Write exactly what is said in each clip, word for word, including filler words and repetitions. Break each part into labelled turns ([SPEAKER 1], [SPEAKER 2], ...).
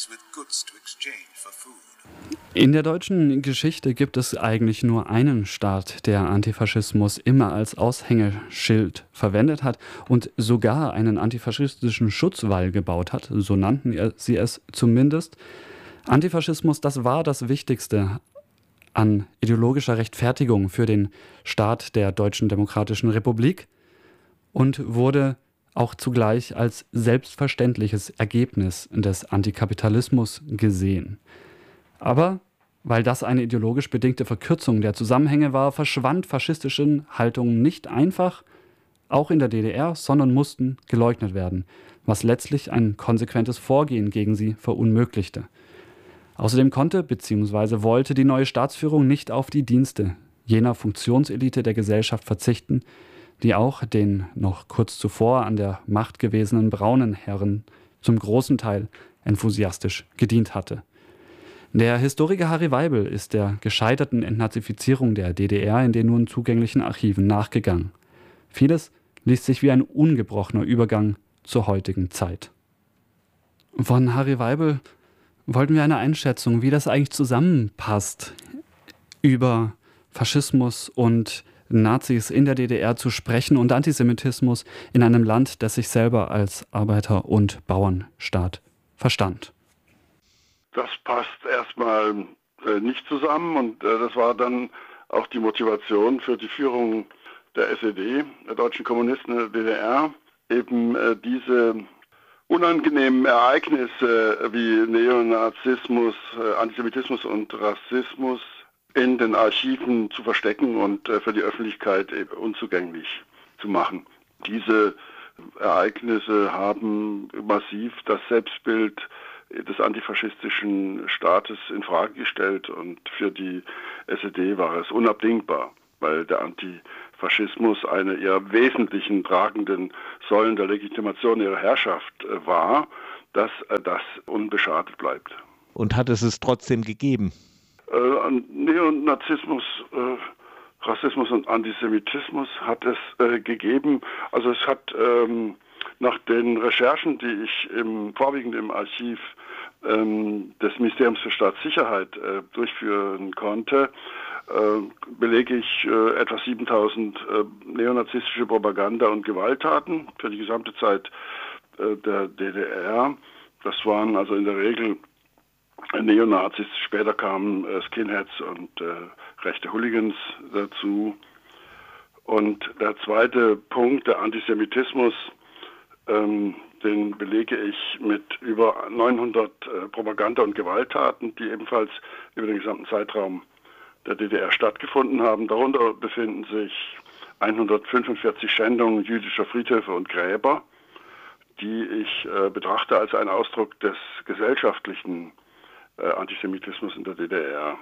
[SPEAKER 1] In der deutschen Geschichte gibt es eigentlich nur einen Staat, der Antifaschismus immer als Aushängeschild verwendet hat und sogar einen antifaschistischen Schutzwall gebaut hat, so nannten sie es zumindest. Antifaschismus, das war das Wichtigste an ideologischer Rechtfertigung für den Staat der Deutschen Demokratischen Republik und wurde auch zugleich als selbstverständliches Ergebnis des Antikapitalismus gesehen. Aber weil das eine ideologisch bedingte Verkürzung der Zusammenhänge war, verschwand faschistischen Haltungen nicht einfach, auch in der D D R, sondern mussten geleugnet werden, was letztlich ein konsequentes Vorgehen gegen sie verunmöglichte. Außerdem konnte bzw. wollte die neue Staatsführung nicht auf die Dienste jener Funktionselite der Gesellschaft verzichten, die auch den noch kurz zuvor an der Macht gewesenen braunen Herren zum großen Teil enthusiastisch gedient hatte. Der Historiker Harry Weibel ist der gescheiterten Entnazifizierung der D D R in den nun zugänglichen Archiven nachgegangen. Vieles liest sich wie ein ungebrochener Übergang zur heutigen Zeit. Von Harry Weibel wollten wir eine Einschätzung, wie das eigentlich zusammenpasst, über Faschismus und Nazis in der D D R zu sprechen und Antisemitismus in einem Land, das sich selber als Arbeiter- und Bauernstaat verstand.
[SPEAKER 2] Das passt erstmal äh, nicht zusammen und äh, das war dann auch die Motivation für die Führung der S E D, der deutschen Kommunisten der D D R, eben äh, diese unangenehmen Ereignisse wie Neonazismus, äh, Antisemitismus und Rassismus in den Archiven zu verstecken und äh, für die Öffentlichkeit eben unzugänglich zu machen. Diese Ereignisse haben massiv das Selbstbild des antifaschistischen Staates in Frage gestellt und für die S E D war es unabdingbar, weil der Antifaschismus eine ihrer wesentlichen tragenden Säulen der Legitimation ihrer Herrschaft war, dass das unbeschadet bleibt.
[SPEAKER 3] Und hat es es trotzdem gegeben?
[SPEAKER 2] Äh, Neonazismus, äh, Rassismus und Antisemitismus hat es äh, gegeben. Also es hat ähm, nach den Recherchen, die ich im, vorwiegend im Archiv ähm, des Ministeriums für Staatssicherheit äh, durchführen konnte, äh, belege ich äh, etwa siebentausend äh, neonazistische Propaganda- und Gewalttaten für die gesamte Zeit äh, der D D R. Das waren also in der Regel Neonazis, später kamen äh, Skinheads und äh, rechte Hooligans dazu. Und der zweite Punkt, der Antisemitismus, ähm, den belege ich mit über neunhundert äh, Propaganda- und Gewalttaten, die ebenfalls über den gesamten Zeitraum der D D R stattgefunden haben. Darunter befinden sich hundertfünfundvierzig Schändungen jüdischer Friedhöfe und Gräber, die ich äh, betrachte als einen Ausdruck des gesellschaftlichen äh, Antisemitismus in der D D R.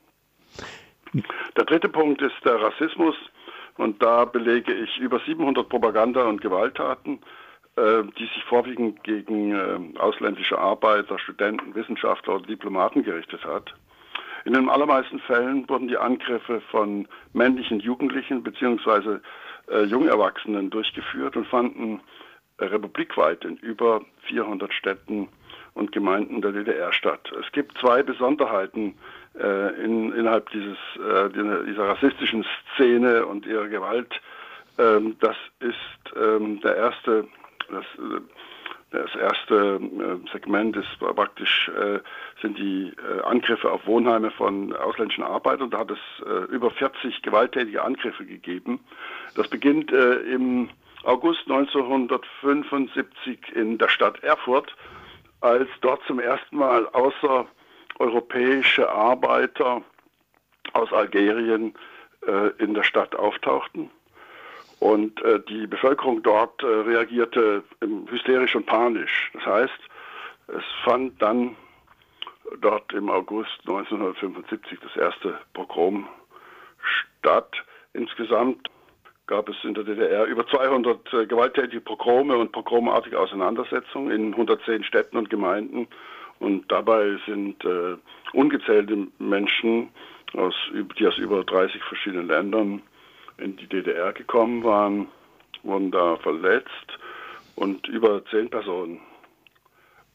[SPEAKER 2] Der dritte Punkt ist der Rassismus und da belege ich über siebenhundert Propaganda- und Gewalttaten, äh, die sich vorwiegend gegen äh, ausländische Arbeiter, Studenten, Wissenschaftler oder Diplomaten gerichtet hat. In den allermeisten Fällen wurden die Angriffe von männlichen Jugendlichen bzw. Äh, Jungerwachsenen durchgeführt und fanden äh, republikweit in über vierhundert Städten und Gemeinden der D D R statt. Es gibt zwei Besonderheiten äh, in, innerhalb dieses, äh, dieser rassistischen Szene und ihrer Gewalt. Ähm, das ist ähm, der erste, das, äh, das erste äh, Segment ist praktisch äh, sind die äh, Angriffe auf Wohnheime von ausländischen Arbeitern. Da hat es äh, über vierzig gewalttätige Angriffe gegeben. Das beginnt äh, im August neunzehnhundertfünfundsiebzig in der Stadt Erfurt, als dort zum ersten Mal außereuropäische Arbeiter aus Algerien äh, in der Stadt auftauchten. Und äh, die Bevölkerung dort äh, reagierte ähm, hysterisch und panisch. Das heißt, es fand dann dort im August neunzehnhundertfünfundsiebzig das erste Pogrom statt. Insgesamt gab es in der D D R über zweihundert äh, gewalttätige Pogrome und pogromartige Auseinandersetzungen in hundertzehn Städten und Gemeinden. Und dabei sind äh, ungezählte Menschen, aus, die aus über dreißig verschiedenen Ländern in die D D R gekommen waren, wurden da verletzt und über zehn Personen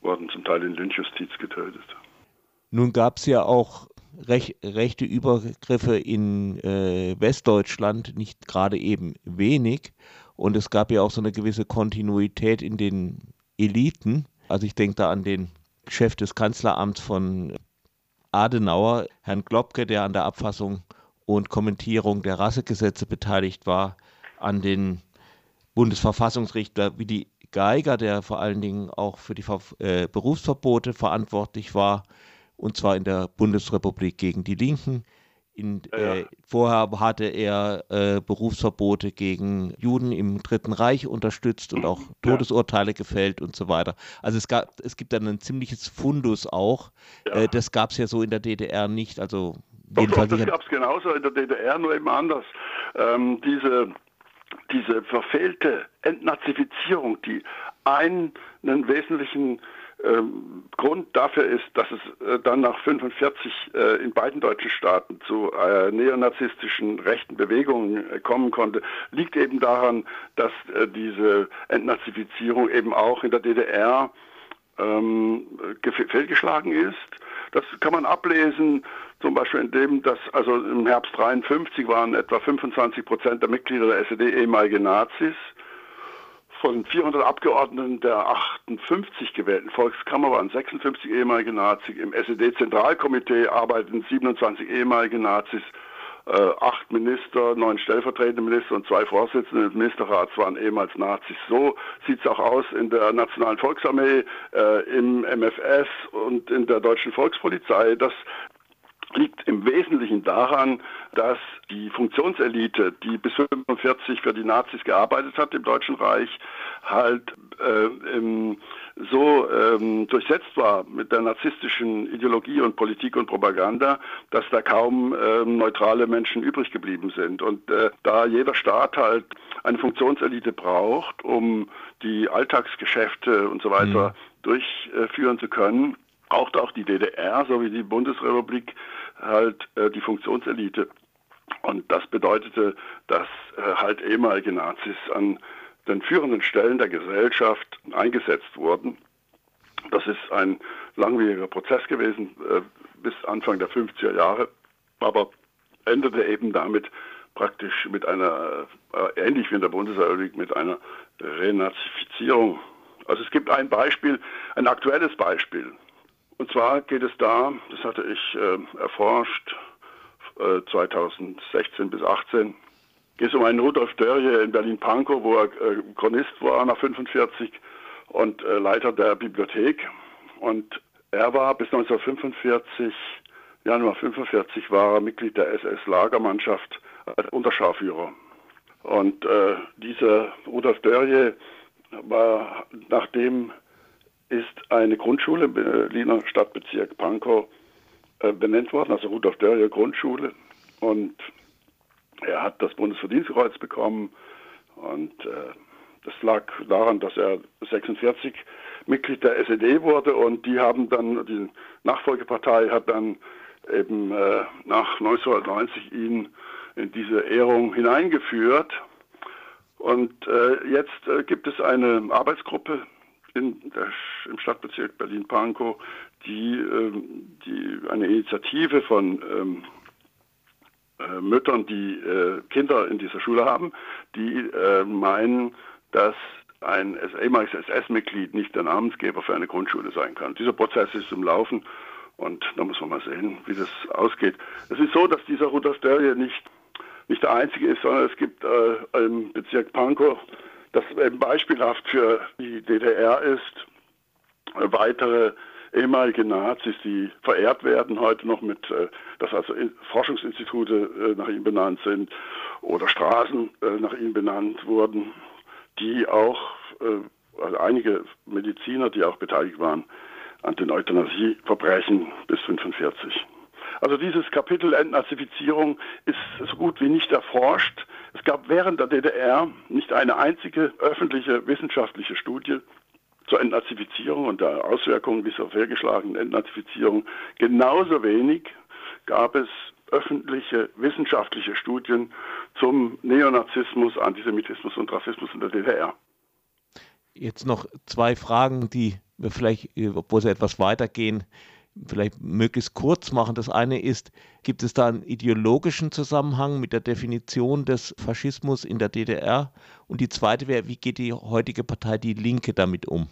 [SPEAKER 2] wurden zum Teil in Lynchjustiz getötet.
[SPEAKER 3] Nun gab es ja auch rech, rechte Übergriffe in äh, Westdeutschland, nicht gerade eben wenig. Und es gab ja auch so eine gewisse Kontinuität in den Eliten. Also ich denke da an den Chef des Kanzleramts von Adenauer, Herrn Globke, der an der Abfassung und Kommentierung der Rassegesetze beteiligt war, an den Bundesverfassungsrichter Willi Geiger, der vor allen Dingen auch für die Ver äh, Berufsverbote verantwortlich war, und zwar in der Bundesrepublik gegen die Linken. In, äh, ja. Vorher hatte er äh, Berufsverbote gegen Juden im Dritten Reich unterstützt und auch Todesurteile ja. gefällt und so weiter. Also es, gab, es gibt dann ein ziemliches Fundus auch. Ja. Äh, das gab es ja so in der D D R nicht. Also
[SPEAKER 2] doch, doch, das gab es genauso in der D D R, nur eben anders. Ähm, diese, diese verfehlte Entnazifizierung, die einen wesentlichen Ähm, Grund dafür ist, dass es äh, dann nach fünfundvierzig äh, in beiden deutschen Staaten zu äh, neonazistischen rechten Bewegungen äh, kommen konnte, liegt eben daran, dass äh, diese Entnazifizierung eben auch in der D D R ähm, fehlgeschlagen ist. Das kann man ablesen, zum Beispiel indem, dass also im Herbst dreiundfünfzig waren etwa fünfundzwanzig Prozent der Mitglieder der S E D ehemalige Nazis. Von vierhundert Abgeordneten der achtundfünfzig gewählten Volkskammer waren sechsundfünfzig ehemalige Nazis. Im S E D-Zentralkomitee arbeiteten siebenundzwanzig ehemalige Nazis. Äh, acht Minister, neun stellvertretende Minister und zwei Vorsitzende des Ministerrats waren ehemals Nazis. So sieht es auch aus in der Nationalen Volksarmee, äh, im M F S und in der Deutschen Volkspolizei. Das liegt im Wesentlichen daran, dass die Funktionselite, die bis fünfundvierzig für die Nazis gearbeitet hat im Deutschen Reich, halt äh, im, so ähm, durchsetzt war mit der narzisstischen Ideologie und Politik und Propaganda, dass da kaum ähm, neutrale Menschen übrig geblieben sind. Und äh, da jeder Staat halt eine Funktionselite braucht, um die Alltagsgeschäfte und so weiter mhm. durchführen zu können, braucht auch die D D R sowie die Bundesrepublik halt äh, die Funktionselite. Und das bedeutete, dass äh, halt ehemalige Nazis an den führenden Stellen der Gesellschaft eingesetzt wurden. Das ist ein langwieriger Prozess gewesen, äh, bis Anfang der fünfziger Jahre, aber endete eben damit praktisch mit einer, äh, ähnlich wie in der Bundesrepublik, mit einer Renazifizierung. Also es gibt ein Beispiel, ein aktuelles Beispiel. Und zwar geht es da, das hatte ich äh, erforscht, äh, zweitausendsechzehn bis achtzehn, geht es um einen Rudolf Dörje in Berlin-Pankow, wo er äh, Chronist war nach fünfundvierzig und äh, Leiter der Bibliothek. Und er war bis neunzehnhundertfünfundvierzig, Januar fünfundvierzig, war er Mitglied der S S-Lagermannschaft als Unterscharführer. Und äh, dieser Rudolf Dörje war, nachdem ist eine Grundschule im Berliner Stadtbezirk Pankow äh, benannt worden, also Rudolf Dörje Grundschule. Und er hat das Bundesverdienstkreuz bekommen. Und äh, das lag daran, dass er sechsundvierzig Mitglied der S E D wurde. Und die haben dann, die Nachfolgepartei hat dann eben äh, nach neunzehnhundertneunzig ihn in diese Ehrung hineingeführt. Und äh, jetzt äh, gibt es eine Arbeitsgruppe in der, im Stadtbezirk Berlin-Pankow, die, ähm, die eine Initiative von ähm, äh, Müttern, die äh, Kinder in dieser Schule haben, die äh, meinen, dass ein ehemaliges S S-Mitglied nicht der Namensgeber für eine Grundschule sein kann. Dieser Prozess ist im Laufen und da muss man mal sehen, wie das ausgeht. Es ist so, dass dieser Rudolf Dörje nicht, nicht der einzige ist, sondern es gibt äh, im Bezirk Pankow, das eben beispielhaft für die D D R ist, weitere ehemalige Nazis, die verehrt werden heute noch mit, dass also Forschungsinstitute nach ihm benannt sind oder Straßen nach ihm benannt wurden, die auch, also einige Mediziner, die auch beteiligt waren an den Euthanasieverbrechen bis fünfundvierzig. Also dieses Kapitel Entnazifizierung ist so gut wie nicht erforscht. Es gab während der D D R nicht eine einzige öffentliche wissenschaftliche Studie zur Entnazifizierung und der Auswirkungen dieser fehlgeschlagenen Entnazifizierung. Genauso wenig gab es öffentliche wissenschaftliche Studien zum Neonazismus, Antisemitismus und Rassismus in der D D R.
[SPEAKER 3] Jetzt noch zwei Fragen, die vielleicht, obwohl sie etwas weitergehen, vielleicht möglichst kurz machen. Das eine ist, gibt es da einen ideologischen Zusammenhang mit der Definition des Faschismus in der D D R? Und die zweite wäre, wie geht die heutige Partei Die Linke damit um?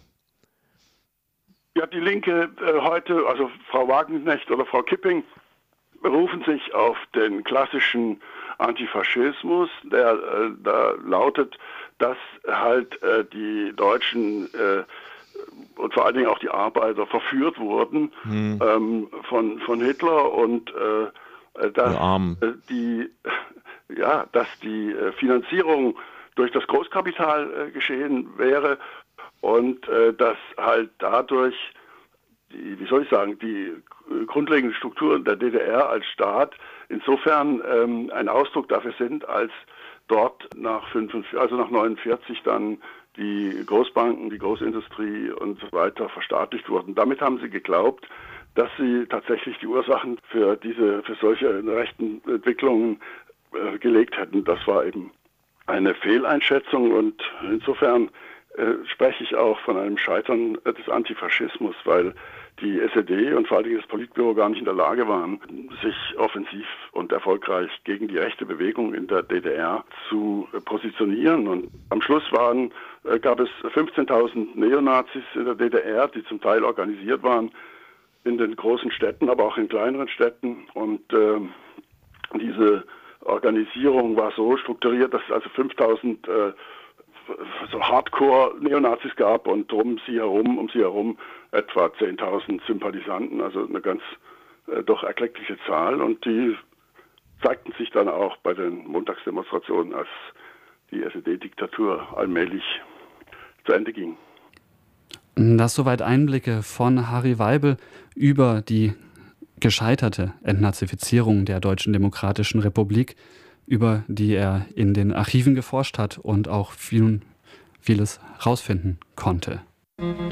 [SPEAKER 2] Ja, die Linke äh, heute, also Frau Wagenknecht oder Frau Kipping, berufen sich auf den klassischen Antifaschismus, der äh, da lautet, dass halt äh, die Deutschen äh, und vor allen Dingen auch die Arbeiter verführt wurden hm. ähm, von, von Hitler und äh, dass, äh, die, ja, dass die äh, Finanzierung durch das Großkapital äh, geschehen wäre und äh, dass halt dadurch, die, wie soll ich sagen, die grundlegenden Strukturen der D D R als Staat insofern ähm, ein Ausdruck dafür sind, als dort nach fünfundvierzig, also nach neunundvierzig dann die Großbanken, die Großindustrie und so weiter verstaatlicht wurden. Damit haben sie geglaubt, dass sie tatsächlich die Ursachen für diese, für solche rechten Entwicklungen äh, gelegt hätten. Das war eben eine Fehleinschätzung und insofern äh, spreche ich auch von einem Scheitern äh, des Antifaschismus, weil die S E D und vor allen Dingen das Politbüro gar nicht in der Lage waren, sich offensiv und erfolgreich gegen die rechte Bewegung in der D D R zu äh, positionieren. Und am Schluss waren, äh, gab es fünfzehntausend Neonazis in der D D R, die zum Teil organisiert waren in den großen Städten, aber auch in kleineren Städten. Und äh, diese Organisierung war so strukturiert, dass es also fünftausend äh, so Hardcore-Neonazis gab und um sie herum, um sie herum etwa zehntausend Sympathisanten, also eine ganz äh, doch erkleckliche Zahl. Und die zeigten sich dann auch bei den Montagsdemonstrationen, als die S E D-Diktatur allmählich zu Ende ging.
[SPEAKER 1] Das soweit Einblicke von Harry Weibel über die gescheiterte Entnazifizierung der Deutschen Demokratischen Republik, über die er in den Archiven geforscht hat und auch viel, vieles herausfinden konnte.